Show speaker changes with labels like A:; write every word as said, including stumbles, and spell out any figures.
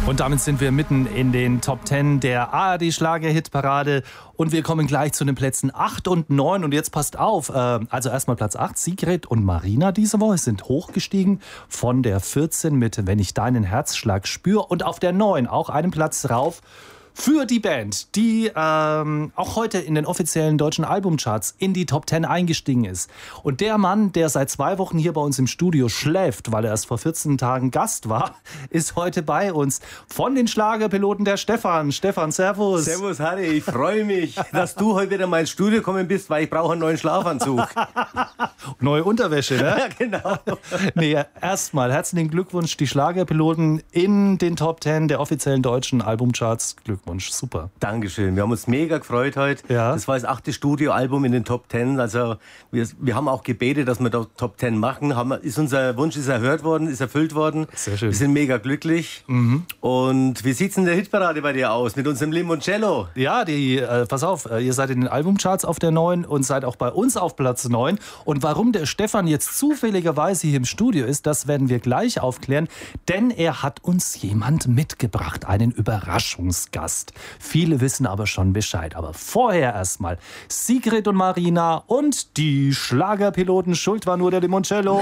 A: Und damit sind wir mitten in den Top Ten der A R D-Schlager-Hitparade. Und wir kommen gleich zu den Plätzen acht und neun. Und jetzt passt auf, äh, also erstmal Platz acht, Sigrid und Marina diese Woche sind hochgestiegen von der vierzehn mit Wenn ich deinen Herzschlag spür. Und auf der neun auch einen Platz rauf für die Band, die ähm, auch heute in den offiziellen deutschen Albumcharts in die Top Ten eingestiegen ist. Und der Mann, der seit zwei Wochen hier bei uns im Studio schläft, weil er erst vor vierzehn Tagen Gast war, ist heute bei uns. Von den Schlagerpiloten der Stefan. Stefan, servus.
B: Servus, Harry. Ich freue mich, dass du heute wieder in mein Studio gekommen bist, weil ich brauche einen neuen Schlafanzug.
A: Neue Unterwäsche, ne?
B: Ja, genau.
A: Nee, erstmal herzlichen Glückwunsch, die Schlagerpiloten in den Top Ten der offiziellen deutschen Albumcharts. Glückwunsch. Super.
B: Dankeschön. Wir haben uns mega gefreut heute.
A: Ja.
B: Das war das achte Studioalbum in den Top Ten. Also wir, wir haben auch gebetet, dass wir da Top Ten machen. Haben, ist unser Wunsch ist erhört worden, ist erfüllt worden.
A: Sehr schön.
B: Wir sind mega glücklich. Mhm. Und wie sieht es in der Hitparade bei dir aus mit unserem Limoncello?
A: Ja, die, äh, pass auf, äh, ihr seid in den Albumcharts auf der neun und seid auch bei uns auf Platz neun. Und warum der Stefan jetzt zufälligerweise hier im Studio ist, das werden wir gleich aufklären. Denn er hat uns jemand mitgebracht, einen Überraschungsgast. Viele wissen aber schon Bescheid. Aber vorher erstmal Sigrid und Marina und die Schlagerpiloten. Schuld war nur der Limoncello.